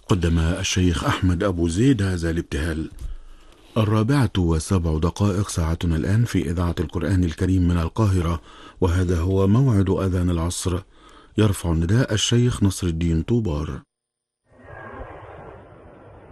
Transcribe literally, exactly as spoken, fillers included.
قدم الشيخ أحمد أبو زيد هذا الابتهال. الرابعة وسبع دقائق ساعتنا الآن في إذاعة القرآن الكريم من القاهرة، وهذا هو موعد أذان العصر. يرفع النداء الشيخ نصر الدين طوبار.